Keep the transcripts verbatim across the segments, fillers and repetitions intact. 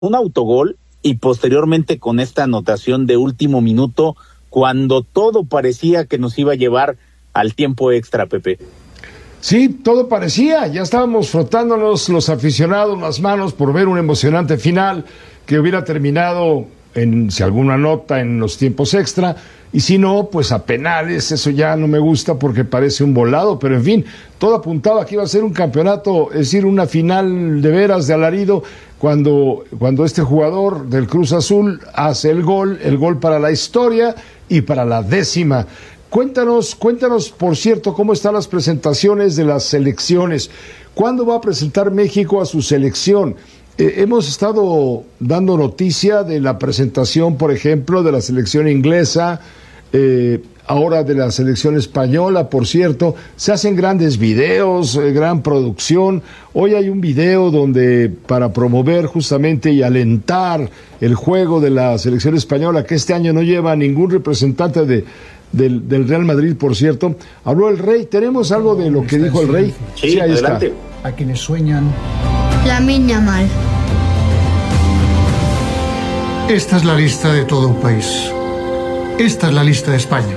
un autogol y posteriormente con esta anotación de último minuto cuando todo parecía que nos iba a llevar al tiempo extra, Pepe. Sí, todo parecía, ya estábamos frotándonos los aficionados las manos por ver un emocionante final que hubiera terminado en, si alguna nota, en los tiempos extra, y si no, pues a penales. Eso ya no me gusta porque parece un volado, pero en fin, todo apuntaba que iba a ser un campeonato, es decir, una final de veras de alarido, cuando, cuando este jugador del Cruz Azul hace el gol, el gol para la historia y para la décima. Cuéntanos, cuéntanos, por cierto, cómo están las presentaciones de las selecciones. ¿Cuándo va a presentar México a su selección? Eh, hemos estado dando noticia de la presentación, por ejemplo, de la selección inglesa, eh, ahora de la selección española, por cierto. Se hacen grandes videos, eh, gran producción. Hoy hay un video donde, para promover justamente y alentar el juego de la selección española, que este año no lleva ningún representante de Del, del Real Madrid, por cierto, habló el Rey. ¿Tenemos algo de lo que dijo el Rey? Sí, sí, ahí adelante. Está. A quienes sueñan. Lamine Yamal. Esta es la lista de todo un país. Esta es la lista de España.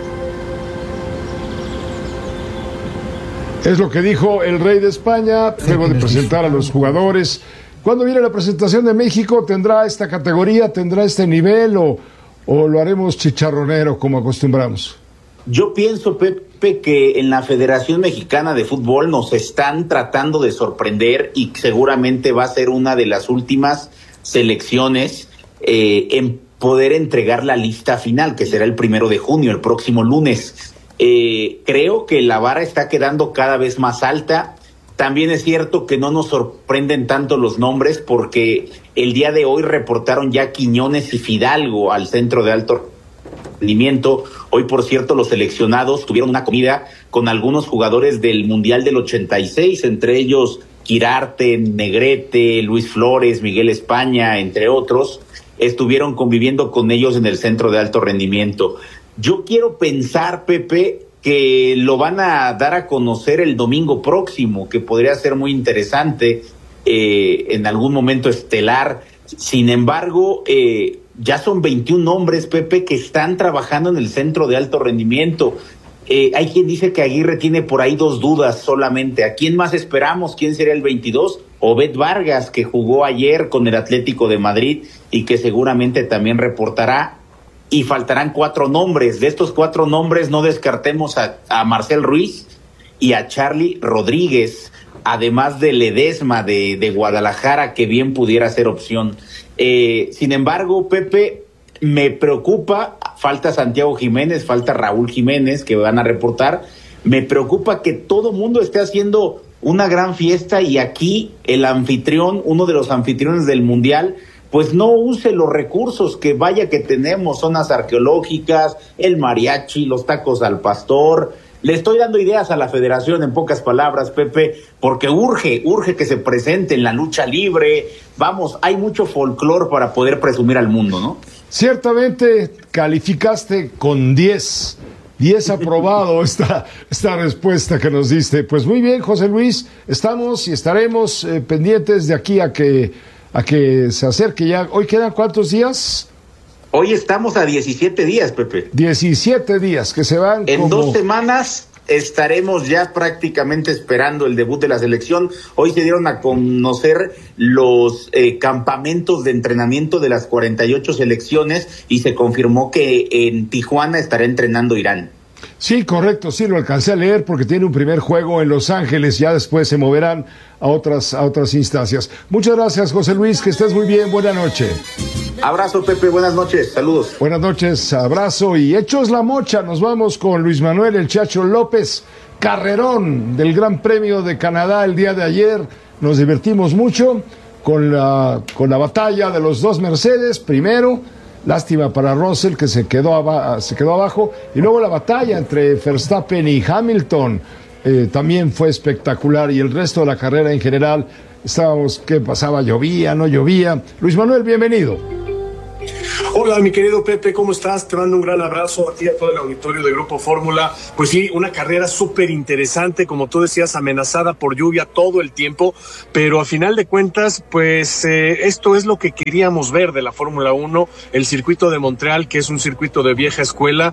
Es lo que dijo el Rey de España, luego de presentar a los jugadores. ¿Cuándo viene la presentación de México? ¿Tendrá esta categoría? ¿Tendrá este nivel? ¿O ¿O lo haremos chicharronero como acostumbramos? Yo pienso, Pepe, que en la Federación Mexicana de Fútbol nos están tratando de sorprender y seguramente va a ser una de las últimas selecciones eh, en poder entregar la lista final, que será el primero de junio, el próximo lunes. Eh, creo que la vara está quedando cada vez más alta. También es cierto que no nos sorprenden tanto los nombres porque el día de hoy reportaron ya Quiñones y Fidalgo al centro de alto rendimiento. Hoy, por cierto, los seleccionados tuvieron una comida con algunos jugadores del Mundial del ochenta y seis, entre ellos Quirarte, Negrete, Luis Flores, Miguel España, entre otros. Estuvieron conviviendo con ellos en el centro de alto rendimiento. Yo quiero pensar, Pepe, que lo van a dar a conocer el domingo próximo, que podría ser muy interesante, eh, en algún momento estelar. Sin embargo, eh, ya son veintiún hombres, Pepe, que están trabajando en el centro de alto rendimiento. Eh, hay quien dice que Aguirre tiene por ahí dos dudas solamente. ¿A quién más esperamos? ¿Quién sería el veintidós? Obed Vargas, que jugó ayer con el Atlético de Madrid y que seguramente también reportará. Y faltarán cuatro nombres. De estos cuatro nombres no descartemos a, a Marcel Ruiz y a Charly Rodríguez, además de Ledesma de, de Guadalajara, que bien pudiera ser opción. Eh, sin embargo, Pepe, me preocupa, falta Santiago Jiménez, falta Raúl Jiménez, que van a reportar. Me preocupa que todo mundo esté haciendo una gran fiesta y aquí el anfitrión, uno de los anfitriones del Mundial, pues no use los recursos que vaya que tenemos, zonas arqueológicas, el mariachi, los tacos al pastor. Le estoy dando ideas a la federación, en pocas palabras, Pepe, porque urge, urge que se presente en la lucha libre. Vamos, hay mucho folclore para poder presumir al mundo, ¿no? Ciertamente calificaste con diez. diez aprobado esta, esta respuesta que nos diste. Pues muy bien, José Luis, estamos y estaremos eh, pendientes de aquí a que... a que se acerque ya. ¿Hoy quedan cuántos días? Hoy estamos a diecisiete días, Pepe. diecisiete días que se van. En como... dos semanas estaremos ya prácticamente esperando el debut de la selección. Hoy se dieron a conocer los eh, campamentos de entrenamiento de las cuarenta y ocho selecciones y se confirmó que en Tijuana estará entrenando Irán. Sí, correcto, sí, lo alcancé a leer porque tiene un primer juego en Los Ángeles, ya después se moverán a otras, a otras instancias. Muchas gracias, José Luis, que estés muy bien, buena noche. Abrazo, Pepe, buenas noches, saludos. Buenas noches, abrazo y hechos la mocha, nos vamos con Luis Manuel El Chacho López, carrerón del Gran Premio de Canadá el día de ayer, nos divertimos mucho con la, con la batalla de los dos Mercedes, primero. Lástima para Russell, que se quedó, aba- se quedó abajo. Y luego la batalla entre Verstappen y Hamilton eh, también fue espectacular. Y el resto de la carrera en general, estábamos, ¿qué pasaba? ¿Llovía? ¿No llovía? Luis Manuel, bienvenido. Hola, mi querido Pepe, ¿cómo estás? Te mando un gran abrazo a ti y a todo el auditorio de Grupo Fórmula. Pues sí, una carrera súper interesante, como tú decías, amenazada por lluvia todo el tiempo, pero a final de cuentas, pues eh, esto es lo que queríamos ver de la Fórmula uno. El circuito de Montreal, que es un circuito de vieja escuela,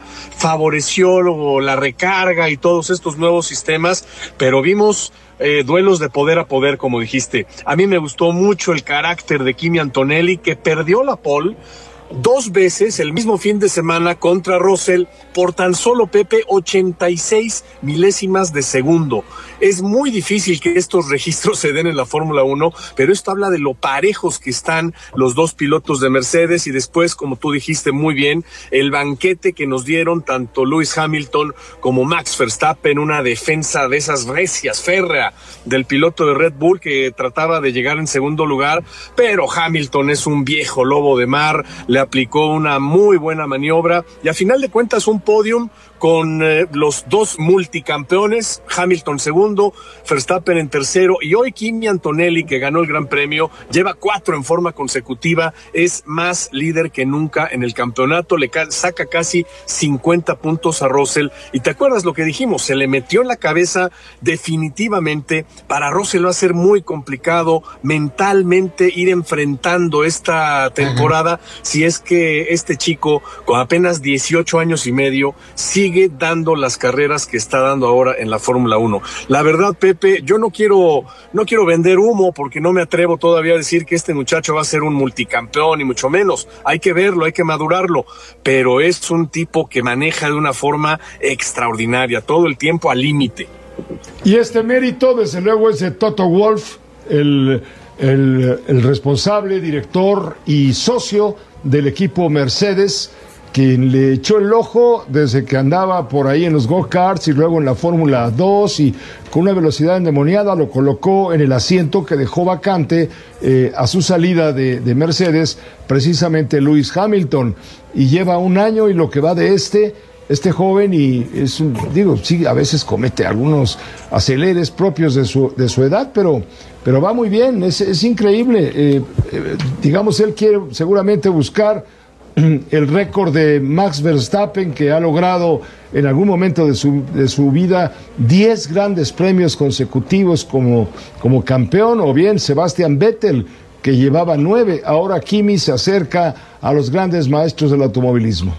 favoreció la recarga y todos estos nuevos sistemas, pero vimos Eh, duelos de poder a poder, como dijiste. A mí me gustó mucho el carácter de Kimi Antonelli, que perdió la pole dos veces el mismo fin de semana contra Russell por tan solo, Pepe, ochenta y seis milésimas de segundo. Es muy difícil que estos registros se den en la Fórmula uno, pero esto habla de lo parejos que están los dos pilotos de Mercedes y después, como tú dijiste muy bien, el banquete que nos dieron tanto Lewis Hamilton como Max Verstappen, una defensa de esas recias, férrea del piloto de Red Bull que trataba de llegar en segundo lugar, pero Hamilton es un viejo lobo de mar, le aplicó una muy buena maniobra y a final de cuentas un podium con eh, los dos multicampeones, Hamilton segundo, Verstappen en tercero, y hoy Kimi Antonelli, que ganó el Gran Premio, lleva cuatro en forma consecutiva, es más líder que nunca en el campeonato, le ca- saca casi cincuenta puntos a Russell, y te acuerdas lo que dijimos, se le metió en la cabeza definitivamente, para Russell va a ser muy complicado mentalmente ir enfrentando esta temporada, uh-huh. si es que este chico, con apenas dieciocho años y medio, sigue sigue dando las carreras que está dando ahora en la Fórmula uno. La verdad, Pepe, yo no quiero, no quiero vender humo porque no me atrevo todavía a decir que este muchacho va a ser un multicampeón, y mucho menos. Hay que verlo, hay que madurarlo, pero es un tipo que maneja de una forma extraordinaria, todo el tiempo al límite. Y este mérito, desde luego, es de Toto Wolff, el, el, el responsable, director y socio del equipo Mercedes, quien le echó el ojo desde que andaba por ahí en los go-karts y luego en la Fórmula dos, y con una velocidad endemoniada lo colocó en el asiento que dejó vacante eh, a su salida de, de Mercedes, precisamente Lewis Hamilton, y lleva un año y lo que va de este, este joven, y es un, digo, sí, a veces comete algunos aceleres propios de su, de su edad, pero, pero va muy bien, es, es increíble, eh, eh, digamos, él quiere seguramente buscar el récord de Max Verstappen, que ha logrado en algún momento de su, de su vida diez grandes premios consecutivos como, como campeón, o bien Sebastian Vettel, que llevaba nueve. Ahora Kimi se acerca a los grandes maestros del automovilismo.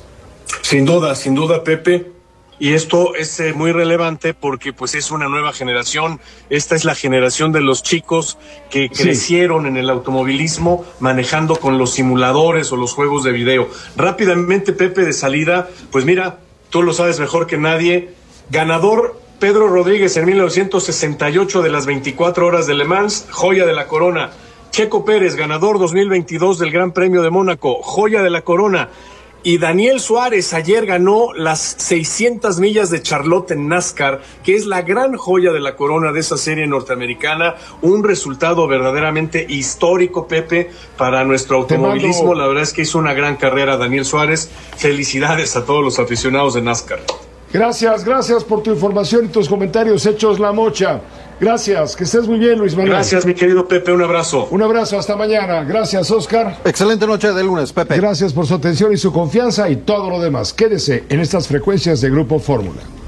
Sin duda, sin duda, Pepe. Y esto es eh, muy relevante porque pues es una nueva generación. Esta es la generación de los chicos que sí. crecieron en el automovilismo manejando con los simuladores o los juegos de video. Rápidamente, Pepe, de salida, pues mira, tú lo sabes mejor que nadie, ganador Pedro Rodríguez en mil novecientos sesenta y ocho de las veinticuatro horas de Le Mans, joya de la corona. Checo Pérez, ganador dos mil veintidós del Gran Premio de Mónaco, joya de la corona. Y Daniel Suárez ayer ganó las seiscientas millas de Charlotte en NASCAR, que es la gran joya de la corona de esa serie norteamericana. Un resultado verdaderamente histórico, Pepe, para nuestro automovilismo. La verdad es que hizo una gran carrera Daniel Suárez. Felicidades a todos los aficionados de NASCAR. Gracias, gracias por tu información y tus comentarios hechos la mocha. Gracias, que estés muy bien, Luis Manuel. Gracias, mi querido Pepe, un abrazo. Un abrazo, hasta mañana. Gracias, Oscar. Excelente noche de lunes, Pepe. Gracias por su atención y su confianza y todo lo demás. Quédese en estas frecuencias de Grupo Fórmula.